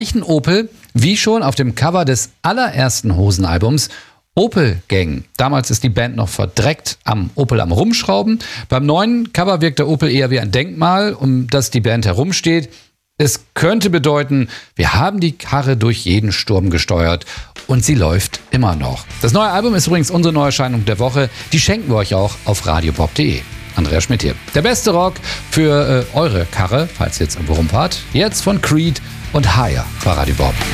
Ein Opel, wie schon auf dem Cover des allerersten Hosenalbums Opel Gang. Damals ist die Band noch verdreckt am Opel am Rumschrauben. Beim neuen Cover wirkt der Opel eher wie ein Denkmal, um das die Band herumsteht. Es könnte bedeuten, wir haben die Karre durch jeden Sturm gesteuert und sie läuft immer noch. Das neue Album ist übrigens unsere Neuerscheinung der Woche. Die schenken wir euch auch auf radiopop.de. Andreas Schmidt hier. Der beste Rock für eure Karre, falls ihr jetzt irgendwo rumfahrt. Jetzt von Creed und Higher bei Radio Bob.